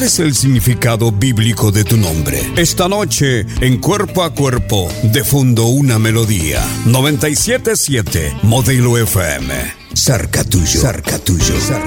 es el significado bíblico de tu nombre? Esta noche, en Cuerpo a Cuerpo, de fondo una melodía. 97.7 Modelo FM. Cerca tuyo, cerca tuyo, cerca.